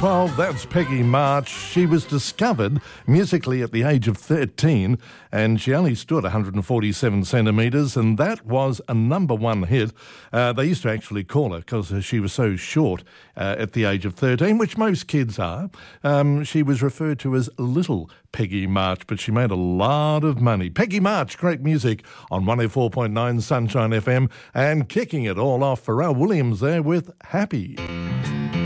12, that's Peggy March. She was discovered musically at the age of 13 and she only stood 147 centimetres and that was a number one hit. They used to actually call her because she was so short at the age of 13, which most kids are. She was referred to as Little Peggy March, but she made a lot of money. Peggy March, great music on 104.9 Sunshine FM and kicking it all off, Pharrell Williams there with Happy.